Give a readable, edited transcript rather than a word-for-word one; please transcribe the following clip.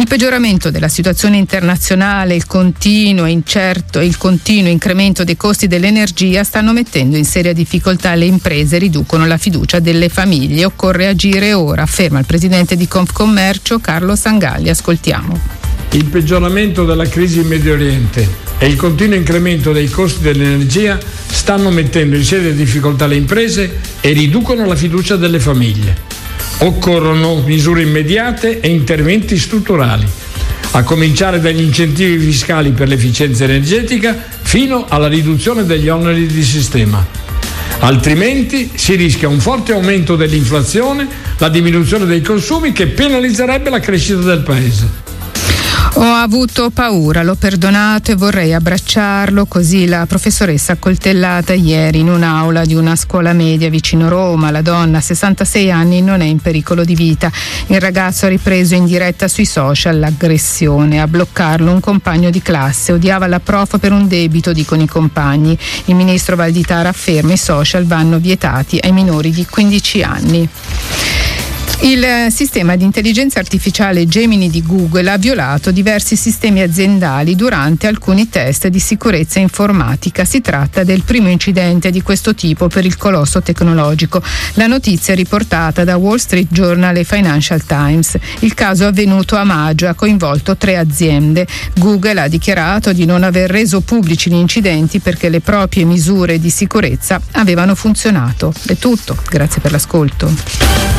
Il peggioramento della situazione internazionale, il continuo incremento dei costi dell'energia stanno mettendo in seria difficoltà le imprese e riducono la fiducia delle famiglie. Occorre agire ora, afferma il presidente di Confcommercio Carlo Sangalli. Ascoltiamo. Il peggioramento della crisi in Medio Oriente e il continuo incremento dei costi dell'energia stanno mettendo in seria difficoltà le imprese e riducono la fiducia delle famiglie. Occorrono misure immediate e interventi strutturali, a cominciare dagli incentivi fiscali per l'efficienza energetica fino alla riduzione degli oneri di sistema. Altrimenti si rischia un forte aumento dell'inflazione, la diminuzione dei consumi che penalizzerebbe la crescita del Paese. Ho avuto paura, l'ho perdonato e vorrei abbracciarlo, così la professoressa accoltellata ieri in un'aula di una scuola media vicino Roma. La donna, 66 anni, non è in pericolo di vita. Il ragazzo ha ripreso in diretta sui social l'aggressione. A bloccarlo un compagno di classe. Odiava la prof per un debito, dicono i compagni. Il ministro Valditara afferma: i social vanno vietati ai minori di 15 anni. Il sistema di intelligenza artificiale Gemini di Google ha violato diversi sistemi aziendali durante alcuni test di sicurezza informatica. Si tratta del primo incidente di questo tipo per il colosso tecnologico. La notizia è riportata da Wall Street Journal e Financial Times. Il caso è avvenuto a maggio e ha coinvolto 3 aziende. Google ha dichiarato di non aver reso pubblici gli incidenti perché le proprie misure di sicurezza avevano funzionato. È tutto, grazie per l'ascolto.